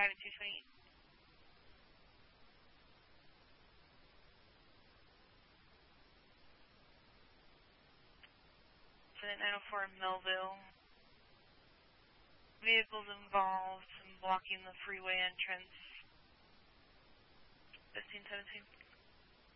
5 and 228. Incident 904 in Millville. Vehicles involved in blocking the freeway entrance. 1517.